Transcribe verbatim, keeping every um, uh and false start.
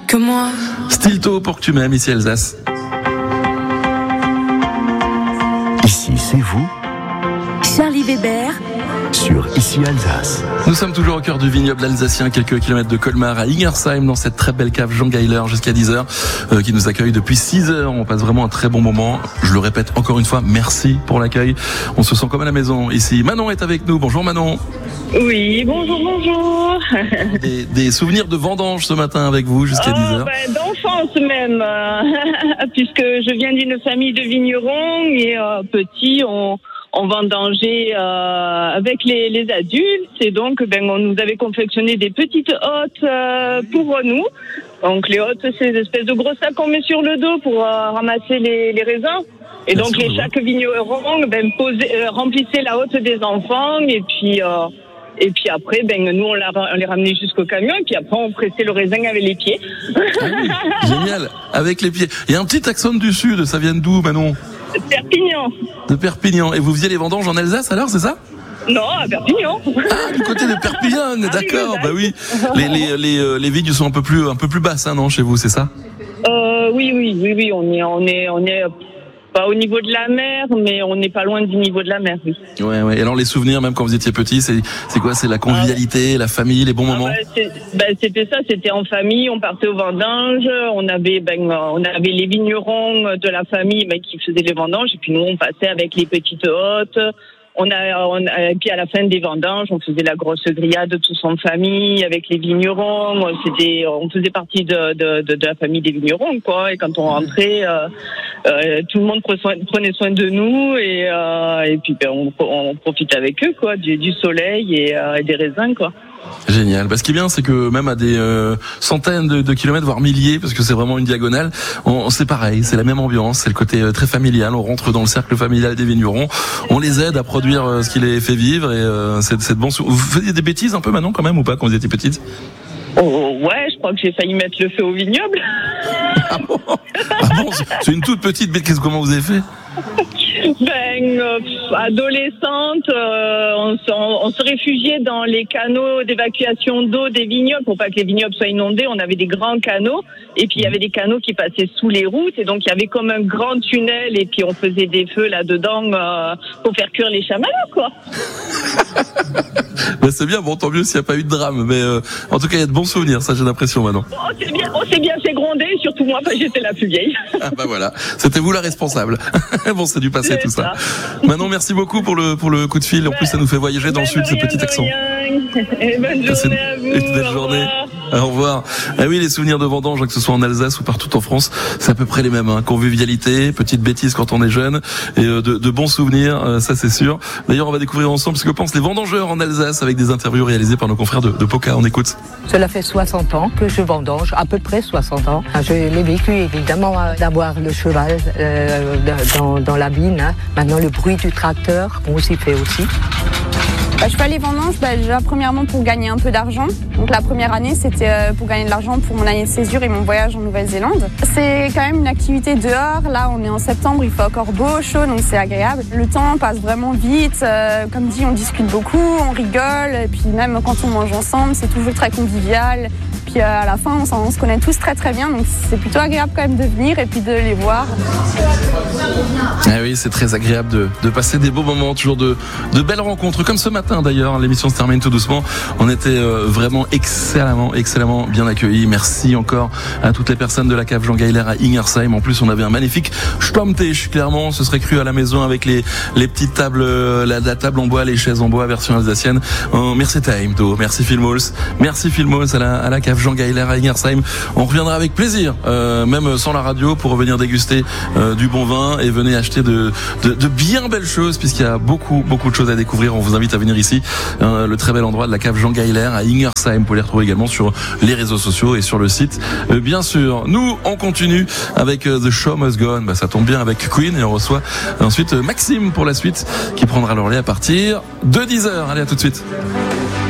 que moi. Stilto pour que tu m'aimes, ici Alsace. Ici, c'est vous. Charlie Weber. Sur Ici Alsace. Nous sommes toujours au cœur du vignoble alsacien, quelques kilomètres de Colmar, à Ingersheim, dans cette très belle cave Jean Geiler, jusqu'à dix heures, euh, qui nous accueille depuis six heures. On passe vraiment un très bon moment. Je le répète encore une fois, merci pour l'accueil. On se sent comme à la maison ici. Manon est avec nous. Bonjour Manon. Oui, bonjour, bonjour. Des, des souvenirs de vendange ce matin avec vous jusqu'à oh, dix heures. Ben, d'enfance même, euh, puisque je viens d'une famille de vignerons et euh, petit, on... on vendangeait euh, avec les, les adultes et donc ben on nous avait confectionné des petites hottes euh, pour nous. Donc les hottes, c'est des espèces de gros sacs qu'on met sur le dos pour euh, ramasser les, les raisins. Et Bien donc sûr, les chaque vigneron ben posait, euh, remplissait la hotte des enfants et puis euh, et puis après ben nous on, la, on les ramenait jusqu'au camion et puis après on pressait le raisin avec les pieds. Ah oui, génial, avec les pieds. Il y a un petit accent du sud, ça vient d'où Manon? Perpignan. De Perpignan. Et vous faisiez les vendanges en Alsace alors, c'est ça? Non, à Perpignan. Ah, du côté de Perpignan, Ah, d'accord. oui, Bah oui. Les les les euh, les vignes sont un peu plus un peu plus basses, hein, non, chez vous, c'est ça? Euh, oui, oui, oui, oui. On est on est on est pas au niveau de la mer, mais on n'est pas loin du niveau de la mer. Oui. Ouais, ouais. Et alors les souvenirs, même quand vous étiez petit, c'est c'est quoi? C'est la convivialité, la famille, les bons Ah, moments. bah, c'est, bah, c'était ça. C'était en famille. On partait aux vendanges. On avait ben on avait les vignerons de la famille ben, qui faisaient les vendanges et puis nous on passait avec les petites hottes. On a, on a, et puis à la fin des vendanges, on faisait la grosse grillade tous en famille avec les vignerons. C'était, on faisait partie de, de, de, de la famille des vignerons, quoi. Et quand on rentrait, euh, euh, tout le monde prenait soin de nous et, euh, et puis ben, on, on profite avec eux, quoi, du, du soleil et, euh, et des raisins, quoi. Génial. Bah, ce qui est bien, c'est que même à des euh, centaines de, de kilomètres, voire milliers, parce que c'est vraiment une diagonale, on, c'est pareil, c'est la même ambiance, c'est le côté euh, très familial. On rentre dans le cercle familial des vignerons, on les aide à produire euh, ce qui les fait vivre et euh, c'est, c'est de bon. Vous faisiez des bêtises un peu maintenant quand même ou pas quand vous étiez petite? Oh, ouais, je crois que j'ai failli mettre le feu au vignoble. Ah bon, ah bon, c'est une toute petite bêtise. Comment vous avez fait? Ben, euh, adolescente, euh, on, se, on, on se réfugiait dans les canaux d'évacuation d'eau des vignobles pour pas que les vignobles soient inondés. On avait des grands canaux et puis il y avait des canaux qui passaient sous les routes et donc il y avait comme un grand tunnel et puis on faisait des feux là-dedans euh, pour faire cuire les chamallows, quoi. Ben c'est bien, bon tant mieux s'il n'y a pas eu de drame, mais euh, en tout cas il y a de bons souvenirs, ça j'ai l'impression maintenant. On s'est bien, on s'est bien fait gronder, surtout moi, parce que j'étais la plus vieille. Ah bah voilà, c'était vous la responsable. Bon, c'est du passé C'est tout ça. ça. Manon, merci beaucoup pour le pour le coup de fil. En plus, ça nous fait voyager dans le sud, ce petit accent. Et bonne journée à vous. Une belle journée. Au revoir. Ah oui, les souvenirs de vendange, que ce soit en Alsace ou partout en France, c'est à peu près les mêmes. Hein. Convivialité, petite bêtise quand on est jeune, et euh, de, de bons souvenirs, euh, ça c'est sûr. D'ailleurs, on va découvrir ensemble ce que pensent les vendangeurs en Alsace avec des interviews réalisées par nos confrères de, de Poca. On écoute. Cela fait soixante ans que je vendange, à peu près soixante ans. Je l'ai vécu évidemment d'avoir le cheval euh, dans, dans la vigne. Hein. Maintenant, le bruit du tracteur, on s'y fait aussi. Bah, je fais les vendanges bah, déjà premièrement pour gagner un peu d'argent. Donc la première année, c'était euh, pour gagner de l'argent pour mon année de césure et mon voyage en Nouvelle-Zélande. C'est quand même une activité dehors. Là, on est en septembre, il fait encore beau, chaud, donc c'est agréable. Le temps passe vraiment vite. Euh, comme dit, on discute beaucoup, on rigole. Et puis même quand on mange ensemble, c'est toujours très convivial. Puis euh, à la fin, on, on se connaît tous très très bien. Donc c'est plutôt agréable quand même de venir et puis de les voir. Ah oui, c'est très agréable de, de passer des beaux moments, toujours de, de belles rencontres, comme ce matin d'ailleurs. L'émission se termine tout doucement. On était euh, vraiment excellemment, excellemment bien accueillis. Merci encore à toutes les personnes de la cave Jean Geiler à Ingersheim. En plus, on avait un magnifique Stammtisch. Clairement, ce serait cru à la maison avec les, les petites tables, la, la table en bois, les chaises en bois, version alsacienne. Euh, merci Taimdo, merci Filmos, merci Filmos à la, à la cave Jean Geiler à Ingersheim. On reviendra avec plaisir, euh, même sans la radio, pour revenir déguster euh, du bon vin et venez acheter de, de, de bien belles choses, puisqu'il y a beaucoup, beaucoup de choses à découvrir. On vous invite à venir ici, euh, le très bel endroit de la cave Jean Geiler à Ingersheim. Vous pouvez les retrouver également sur les réseaux sociaux et sur le site, euh, bien sûr. Nous, on continue avec euh, The Show Must Go On. Bah, ça tombe bien avec Queen et on reçoit ensuite euh, Maxime pour la suite qui prendra le relais à partir de dix heures. Allez, à tout de suite.